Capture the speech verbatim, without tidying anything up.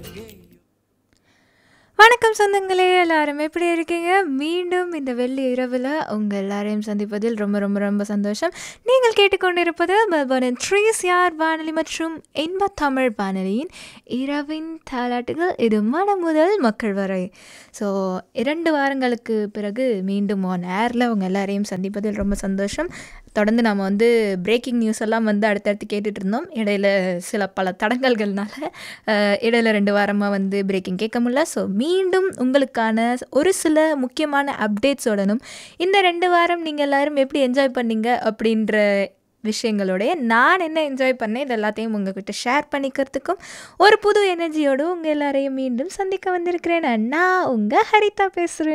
வணக்கம் சொந்தங்களே, எல்லாரும் எப்படி இருக்கீங்க? மீண்டும் இந்த வெள்ளி இரவில் உங்கள் எல்லாரையும் சந்திப்பதில் ரொம்ப ரொம்ப ரொம்ப சந்தோஷம். நீங்கள் கேட்டுக்கொண்டிருப்பது மெல்பர்னின் த்ரீ சிஆர் வானொலி மற்றும் இன்ப தமிழ் வானொலியின் இரவின் தாலாட்டுகள். இது மனம் முதல் மக்கள் வரை. ஸோ இரண்டு வாரங்களுக்கு பிறகு மீண்டும் ஆன் ஏரில் உங்கள் எல்லாரையும் சந்திப்பதில் ரொம்ப சந்தோஷம். தொடர்ந்து நாம் வந்து பிரேக்கிங் நியூஸ் எல்லாம் வந்து அடுத்தடுத்து கேட்டுட்டு இருந்தோம். இடையில சில பல தடங்கல்கள்னால அஹ், இடையில ரெண்டு வாரமாக வந்து பிரேக்கிங் கேட்க முடியல. ஸோ மீண்டும் உங்களுக்கான ஒரு சில முக்கியமான அப்டேட்ஸோடனும் இந்த ரெண்டு வாரம் நீங்கள் எல்லாரும் எப்படி என்ஜாய் பண்ணீங்க அப்படின்ற விஷயங்களோடைய நான் என்ன என்ஜாய் பண்ணேன் இது எல்லாத்தையும் உங்ககிட்ட ஷேர் பண்ணிக்கிறதுக்கும் ஒரு புது எனர்ஜியோடு உங்கள் எல்லாரையும் மீண்டும் சந்திக்க வந்திருக்கிறேன். நான் உங்கள் ஹரிதா பேசுகிறேன்.